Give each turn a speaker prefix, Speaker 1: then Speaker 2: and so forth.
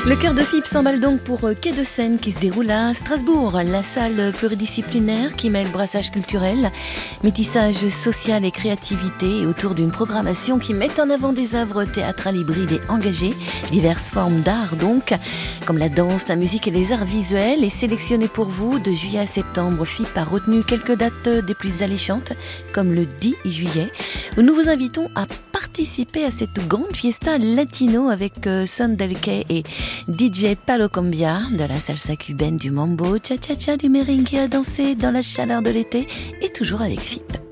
Speaker 1: Le cœur de FIP s'emballe donc pour Quai de Seine qui se déroule à Strasbourg. La salle pluridisciplinaire qui mêle brassage culturel, métissage social et créativité autour d'une programmation qui met en avant des œuvres théâtrales hybrides et engagées, diverses formes d'art donc, comme la danse, la musique et les arts visuels. Et sélectionné pour vous de juillet à septembre, FIP a retenu quelques dates des plus alléchantes, comme le 10 juillet, où nous vous invitons à participer à cette grande fiesta latino avec Son Del Kay et DJ Palo Combia, de la salsa cubaine, du mambo, cha-cha-cha, du merengue à danser dans la chaleur de l'été et toujours avec FIP.